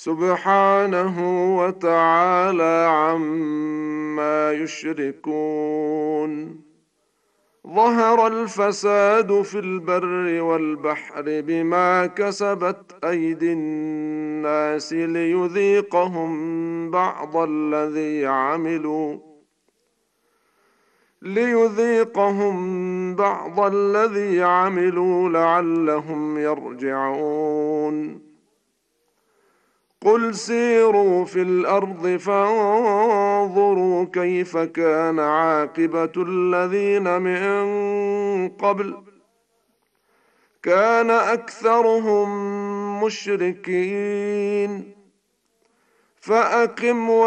سبحانه وتعالى عما يشركون. ظهر الفساد في البر والبحر بما كسبت أيدي الناس ليذيقهم بعض الذي عملوا لعلهم يرجعون. قل سيروا في الأرض فانظروا كيف كان عاقبة الذين من قبل كان أكثرهم مشركين. فأقم